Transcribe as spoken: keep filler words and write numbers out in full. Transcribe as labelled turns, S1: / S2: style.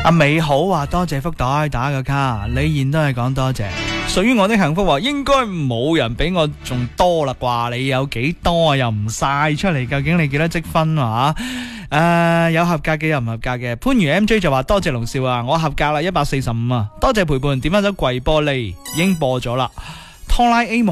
S1: 阿美好話多謝福袋打個卡，李燕都係講多謝。屬於我的幸福話應該冇人比我仲多啦啩，你有幾多啊？又唔晒出嚟，究竟你幾多積分啊？誒、呃，有合格嘅，有唔合格嘅。番禺 M J 就話多謝龍少啊，我合格啦，一百四十五啊，多謝陪伴，點翻首跪玻璃已經播咗啦。拖拉 A 夢。